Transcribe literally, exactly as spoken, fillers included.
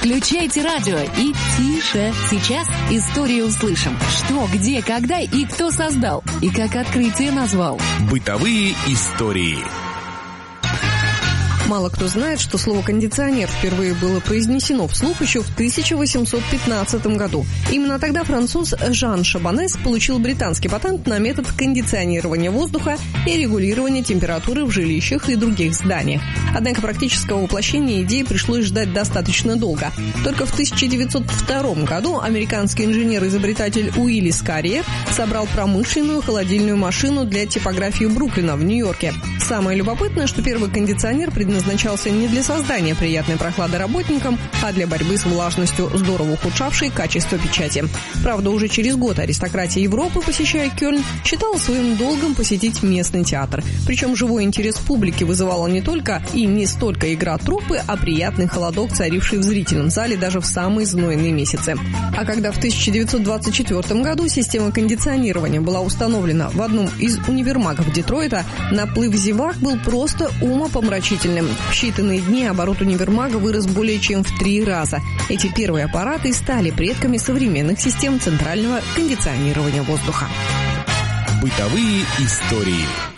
Включайте радио и тише. Сейчас историю услышим. Что, где, когда и кто создал. И как открытие назвал. Бытовые истории. Мало кто знает, что слово «кондиционер» впервые было произнесено вслух еще в тысяча восемьсот пятнадцатом году. Именно тогда француз Жан Шабанес получил британский патент на метод кондиционирования воздуха и регулирования температуры в жилищах и других зданиях. Однако практического воплощения идеи пришлось ждать достаточно долго. Только в тысяча девятьсот втором году американский инженер-изобретатель Уиллис Карриер собрал промышленную холодильную машину для типографии Бруклина в Нью-Йорке. Самое любопытное, что первый кондиционер предназначался не для создания приятной прохлады работникам, а для борьбы с влажностью, здорово ухудшавшей качество печати. Правда, уже через год аристократия Европы, посещая Кёльн, считала своим долгом посетить местный театр. Причем живой интерес публики вызывала не только и не столько игра труппы, а приятный холодок, царивший в зрительном зале даже в самые знойные месяцы. А когда в тысяча девятьсот двадцать четвёртом году система кондиционирования была установлена в одном из универмагов Детройта, наплыв зевак был просто умопомрачительным. В считанные дни оборот универмага вырос более чем в три раза. Эти первые аппараты стали предками современных систем центрального кондиционирования воздуха. Бытовые истории.